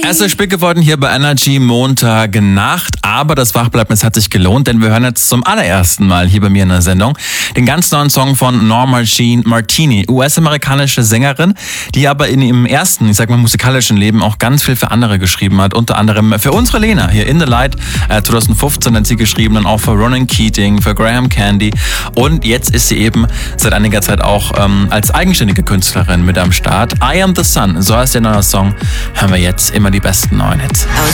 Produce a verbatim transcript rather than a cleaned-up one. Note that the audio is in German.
Es ist spät geworden hier bei Energy Montagnacht, aber das Wachbleiben, es hat sich gelohnt, denn wir hören jetzt zum allerersten Mal hier bei mir in der Sendung den ganz neuen Song von Norma Jean Martini, U S-amerikanische Sängerin, die aber in ihrem ersten, ich sag mal, musikalischen Leben auch ganz viel für andere geschrieben hat, unter anderem für unsere Lena hier In the Light äh, zwanzig fünfzehn hat sie geschrieben, dann auch für Ronan Keating, für Graham Candy und jetzt ist sie eben seit einiger Zeit auch ähm, als eigenständige Künstlerin mit am Start. I Am the Sun, so heißt der neue Song, hören wir jetzt immer die besten neuen Hits. I was